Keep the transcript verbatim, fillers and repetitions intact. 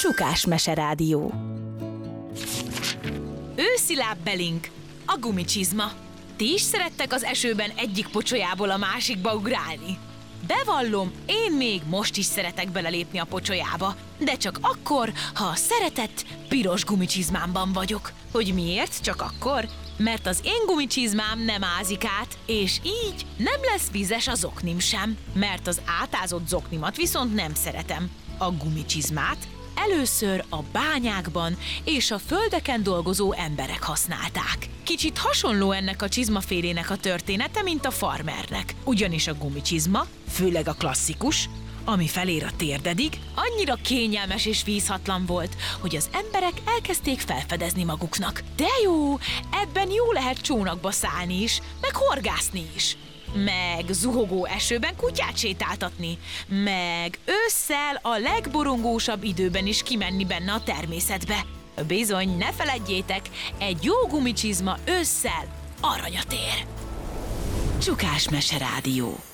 Csukás Meserádió. Őszi lábbelink, a gumicsizma. Ti is szerettek az esőben egyik pocsolyából a másikba ugrálni? Bevallom, én még most is szeretek belelépni a pocsolyába, de csak akkor, ha a szeretett piros gumicsizmámban vagyok. Hogy miért csak akkor? Mert az én gumicsizmám nem ázik át, és így nem lesz vizes a zoknim sem, mert az átázott zoknimat viszont nem szeretem. A gumicsizmát először a bányákban és a földeken dolgozó emberek használták. Kicsit hasonló ennek a csizmafélének a története, mint a farmernek. Ugyanis a gumicsizma, főleg a klasszikus, ami felér a térdedig, annyira kényelmes és vízhatlan volt, hogy az emberek elkezdték felfedezni maguknak. De jó, ebben jó lehet csónakba szállni is, meg horgászni is. Meg zuhogó esőben kutyát sétáltatni, meg ősszel a legborongósabb időben is kimenni benne a természetbe. Bizony, ne feledjétek, egy jó gumicsizma ősszel aranyat ér. Csukás Meserádió.